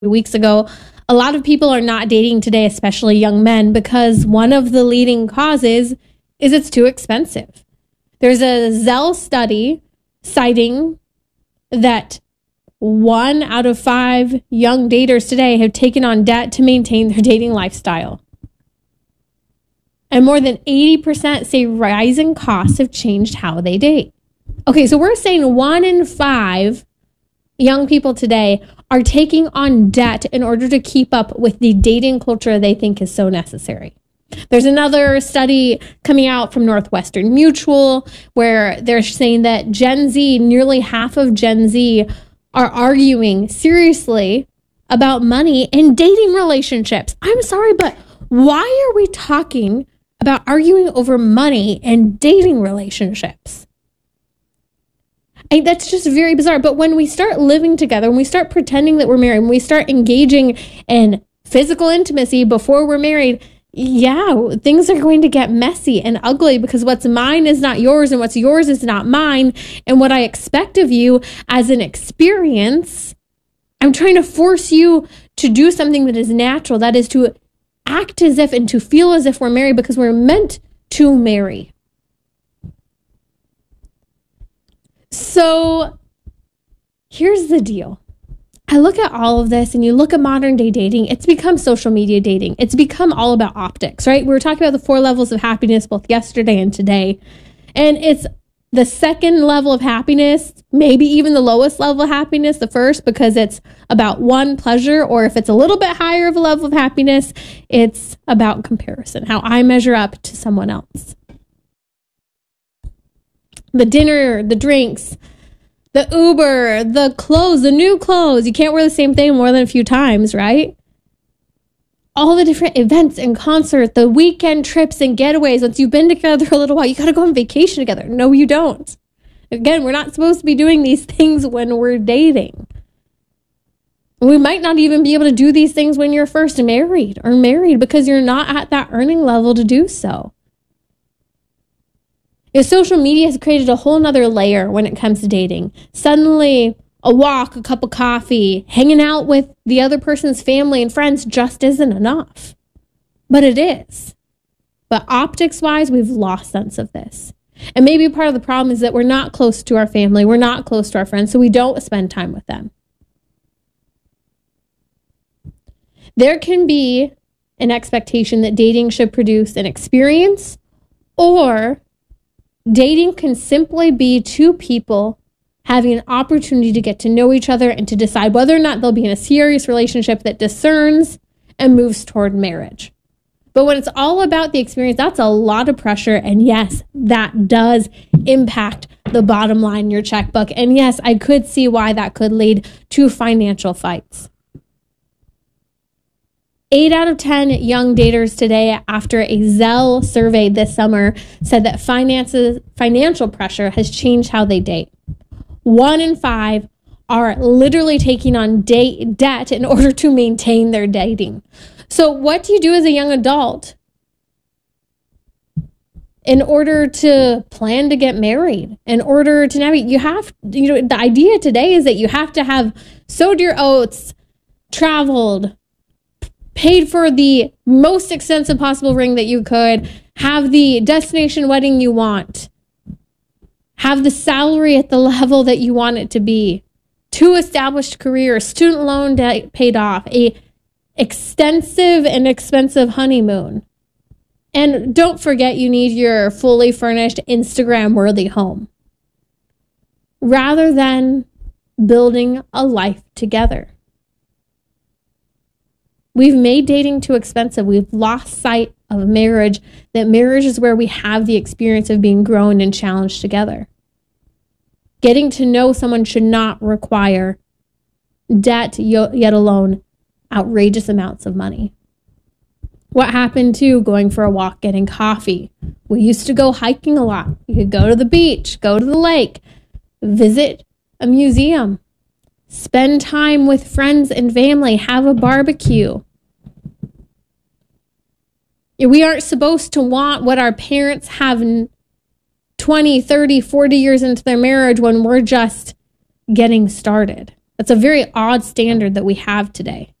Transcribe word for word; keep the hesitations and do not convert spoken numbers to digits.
weeks ago, a lot of people are not dating today, especially young men, because one of the leading causes is it's too expensive. There's a Zelle study citing that one out of five young daters today have taken on debt to maintain their dating lifestyle. And more than eighty percent say rising costs have changed how they date. Okay, so we're saying one in five young people today are taking on debt in order to keep up with the dating culture they think is so necessary. There's another study coming out from Northwestern Mutual where they're saying that Gen Z, nearly half of Gen Z, are arguing seriously about money in dating relationships. I'm sorry, but why are we talking about arguing over money in dating relationships? And that's just very bizarre. But when we start living together, when we start pretending that we're married, when we start engaging in physical intimacy before we're married, yeah, things are going to get messy and ugly because what's mine is not yours and what's yours is not mine. And what I expect of you as an experience, I'm trying to force you to do something that is natural. That is to act as if and to feel as if we're married because we're meant to marry. So here's the deal. I look at all of this and you look at modern day dating, it's become social media dating. It's become all about optics, right? We were talking about the four levels of happiness both yesterday and today. And it's the second level of happiness, maybe even the lowest level of happiness, the first, because it's about one, pleasure, or if it's a little bit higher of a level of happiness, it's about comparison, how I measure up to someone else. The dinner, the drinks, the Uber, the clothes, the new clothes. You can't wear the same thing more than a few times, right? All the different events and concerts, the weekend trips and getaways. Once you've been together a little while, you got to go on vacation together. No, you don't. Again, we're not supposed to be doing these things when we're dating. We might not even be able to do these things when you're first married or married because you're not at that earning level to do so. If social media has created a whole nother layer when it comes to dating. Suddenly, a walk, a cup of coffee, hanging out with the other person's family and friends just isn't enough. But it is. But optics-wise, we've lost sense of this. And maybe part of the problem is that we're not close to our family, we're not close to our friends, so we don't spend time with them. There can be an expectation that dating should produce an experience, or dating can simply be two people having an opportunity to get to know each other and to decide whether or not they'll be in a serious relationship that discerns and moves toward marriage. But when it's all about the experience, that's a lot of pressure. And yes, that does impact the bottom line in your checkbook. And yes, I could see why that could lead to financial fights. Eight out of ten young daters today, after a Zelle survey this summer, said that finances, financial pressure has changed how they date. One in five are literally taking on date debt in order to maintain their dating. So what do you do as a young adult in order to plan to get married? In order to navigate, you have, you know, the idea today is that you have to have sowed your oats, traveled, paid for the most expensive possible ring that you could, have the destination wedding you want, have the salary at the level that you want it to be, two established careers, student loan debt paid off, a extensive and expensive honeymoon. And don't forget, you need your fully furnished Instagram-worthy home, rather than building a life together. We've made dating too expensive. We've lost sight of marriage, that marriage is where we have the experience of being grown and challenged together. Getting to know someone should not require debt, yet alone outrageous amounts of money. What happened to going for a walk, getting coffee? We used to go hiking a lot. You could go to the beach, go to the lake, visit a museum, spend time with friends and family, have a barbecue. We aren't supposed to want what our parents have twenty, thirty, forty years into their marriage when we're just getting started. That's a very odd standard that we have today.